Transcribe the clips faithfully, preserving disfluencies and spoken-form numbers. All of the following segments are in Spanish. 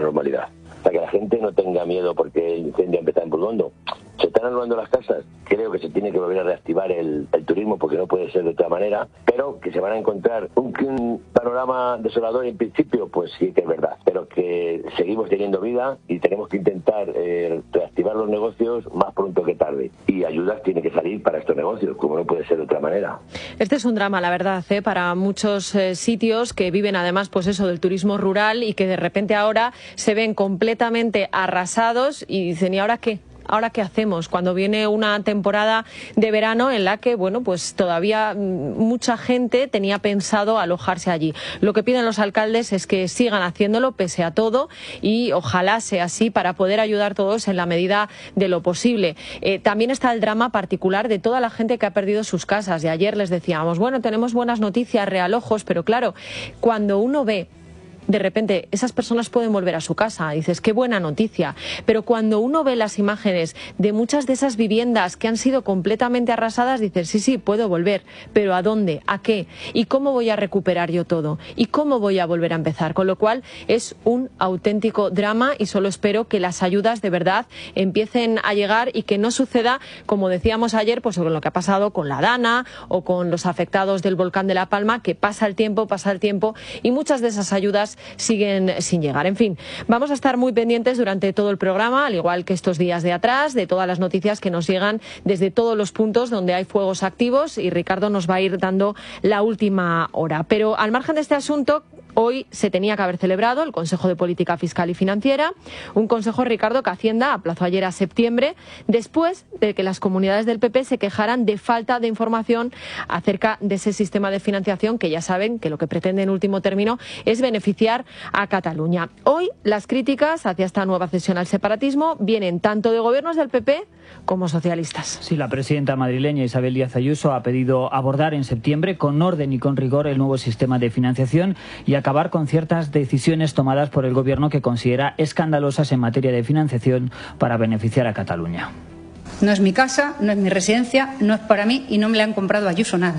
normalidad. Para que la gente no tenga miedo porque el incendio empieza en Burgondo. Se están anulando las casas. Creo que se tiene que volver a reactivar el, el turismo porque no puede ser de otra manera, pero que se van a encontrar un, un panorama desolador en principio, pues sí que es verdad, pero que seguimos teniendo vida y tenemos que intentar eh, reactivar los negocios más pronto que tarde. Y ayudas tiene que salir para estos negocios, como no puede ser de otra manera. Este es un drama, la verdad, ¿eh? para muchos eh, sitios que viven además pues eso del turismo rural y que de repente ahora se ven completamente arrasados y dicen, ¿y ahora qué? ¿Ahora qué hacemos? Cuando viene una temporada de verano en la que, bueno, pues todavía mucha gente tenía pensado alojarse allí. Lo que piden los alcaldes es que sigan haciéndolo pese a todo y ojalá sea así para poder ayudar todos en la medida de lo posible. Eh, también está el drama particular de toda la gente que ha perdido sus casas. Y ayer les decíamos, bueno, tenemos buenas noticias, realojos, pero claro, cuando uno ve de repente esas personas pueden volver a su casa, dices, qué buena noticia, pero cuando uno ve las imágenes de muchas de esas viviendas que han sido completamente arrasadas, dices, sí, sí, puedo volver, pero ¿a dónde? ¿A qué? ¿Y cómo voy a recuperar yo todo? ¿Y cómo voy a volver a empezar? Con lo cual es un auténtico drama y solo espero que las ayudas de verdad empiecen a llegar y que no suceda, como decíamos ayer, pues con lo que ha pasado con la Dana o con los afectados del volcán de La Palma, que pasa el tiempo, pasa el tiempo y muchas de esas ayudas siguen sin llegar. En fin, vamos a estar muy pendientes durante todo el programa, al igual que estos días de atrás, de todas las noticias que nos llegan desde todos los puntos donde hay fuegos activos y Ricardo nos va a ir dando la última hora. Pero al margen de este asunto, hoy se tenía que haber celebrado el Consejo de Política Fiscal y Financiera, un consejo, Ricardo, que Hacienda aplazó ayer a septiembre, después de que las comunidades del P P se quejaran de falta de información acerca de ese sistema de financiación que ya saben que lo que pretende en último término es beneficiar a Cataluña. Hoy las críticas hacia esta nueva cesión al separatismo vienen tanto de gobiernos del P P como socialistas. Sí, la presidenta madrileña Isabel Díaz Ayuso ha pedido abordar en septiembre con orden y con rigor el nuevo sistema de financiación y acabar con ciertas decisiones tomadas por el gobierno que considera escandalosas en materia de financiación para beneficiar a Cataluña. No es mi casa, no es mi residencia, no es para mí y no me le han comprado a Ayuso nada.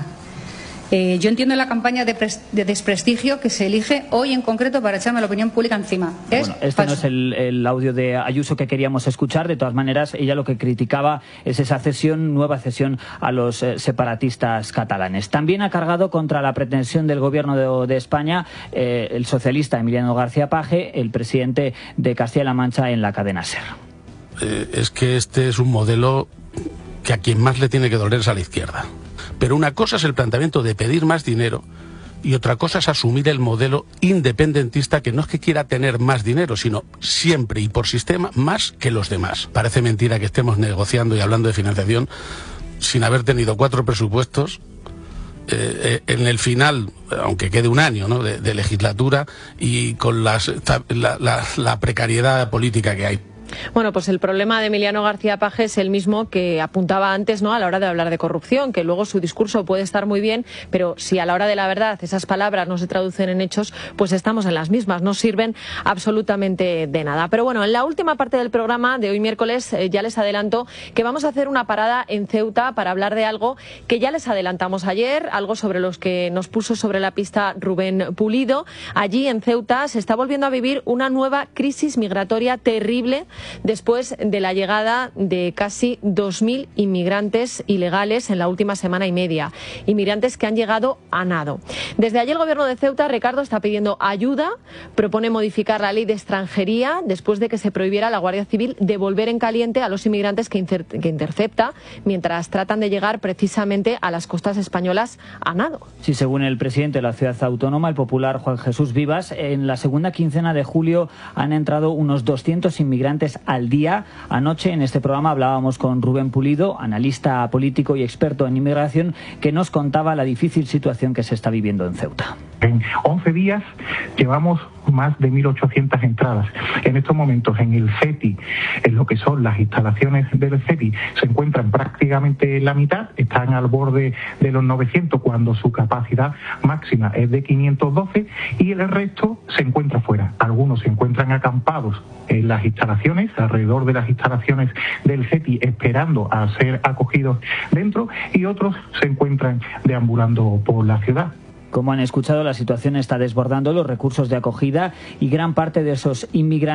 Eh, yo entiendo la campaña de, de desprestigio que se elige hoy en concreto para echarme la opinión pública encima. Es bueno, este falso. no es el, el audio de Ayuso que queríamos escuchar. De todas maneras, ella lo que criticaba es esa cesión, nueva cesión a los eh, separatistas catalanes. También ha cargado contra la pretensión del Gobierno de, de España eh, el socialista Emiliano García Paje, el presidente de Castilla-La Mancha en la cadena SER. Eh, es que este es un modelo que a quien más le tiene que doler es a la izquierda. Pero una cosa es el planteamiento de pedir más dinero y otra cosa es asumir el modelo independentista que no es que quiera tener más dinero, sino siempre y por sistema más que los demás. Parece mentira que estemos negociando y hablando de financiación sin haber tenido cuatro presupuestos eh, eh, en el final, aunque quede un año, ¿no?, de, de legislatura y con las, la, la, la precariedad política que hay. Bueno, pues el problema de Emiliano García Paje es el mismo que apuntaba antes, ¿no?, a la hora de hablar de corrupción, que luego su discurso puede estar muy bien, pero si a la hora de la verdad esas palabras no se traducen en hechos, pues estamos en las mismas, no sirven absolutamente de nada. Pero bueno, en la última parte del programa de hoy miércoles eh, ya les adelanto que vamos a hacer una parada en Ceuta para hablar de algo que ya les adelantamos ayer, algo sobre los que nos puso sobre la pista Rubén Pulido. Allí en Ceuta se está volviendo a vivir una nueva crisis migratoria terrible después de la llegada de casi dos mil inmigrantes ilegales en la última semana y media. Inmigrantes que han llegado a nado. Desde allí el gobierno de Ceuta, Ricardo, está pidiendo ayuda, propone modificar la ley de extranjería después de que se prohibiera a la Guardia Civil devolver en caliente a los inmigrantes que, inter que intercepta mientras tratan de llegar precisamente a las costas españolas a nado. Sí, según el presidente de la ciudad autónoma, el popular Juan Jesús Vivas, en la segunda quincena de julio han entrado unos doscientos inmigrantes al día. Anoche en este programa hablábamos con Rubén Pulido, analista político y experto en inmigración, que nos contaba la difícil situación que se está viviendo en Ceuta. En once días llevamos más de mil ochocientas entradas. En estos momentos en el CETI, en lo que son las instalaciones del CETI, se encuentran prácticamente la mitad, están al borde de los novecientos cuando su capacidad máxima es de quinientos doce y el resto se encuentra fuera. Algunos se encuentran acampados en las instalaciones, alrededor de las instalaciones del CETI, esperando a ser acogidos dentro, y otros se encuentran deambulando por la ciudad. Como han escuchado, la situación está desbordando los recursos de acogida y gran parte de esos inmigrantes